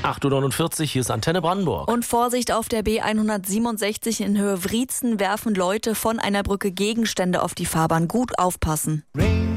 8:49 Uhr, hier ist Antenne Brandenburg. Und Vorsicht auf der B167 in Höhe Wriezen werfen Leute von einer Brücke Gegenstände auf die Fahrbahn. Gut aufpassen.